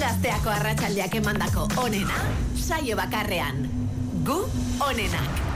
Gazteako arratsaldeak emandako onena, saio bakarrean. Gu onenak.